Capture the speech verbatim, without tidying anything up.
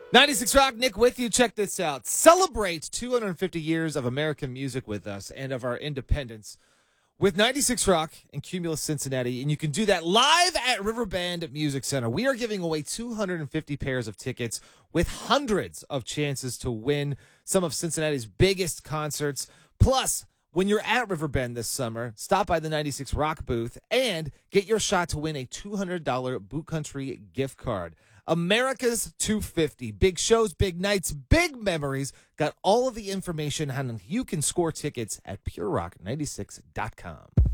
ninety-six Rock, Nick with you. Check this out. Celebrate two hundred fifty years of American music with us and of our independence with ninety-six Rock and Cumulus Cincinnati. And you can do that live at Riverbend Music Center. We are giving away two hundred fifty pairs of tickets with hundreds of chances to win some of Cincinnati's biggest concerts. Plus, when you're at Riverbend this summer, stop by the ninety-six Rock booth and get your shot to win a two hundred dollars Boot Country gift card. America's two fifty. Big shows, big nights, big memories. Got all of the information on how you can score tickets at pure rock ninety-six dot com.